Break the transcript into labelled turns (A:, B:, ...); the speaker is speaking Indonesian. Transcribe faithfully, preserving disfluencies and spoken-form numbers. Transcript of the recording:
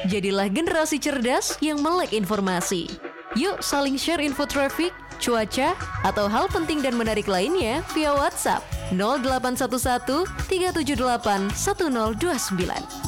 A: Jadilah generasi cerdas yang melek informasi. Yuk saling share info traffic, cuaca, atau hal penting dan menarik lainnya via WhatsApp nol delapan satu satu tiga tujuh delapan satu nol dua sembilan.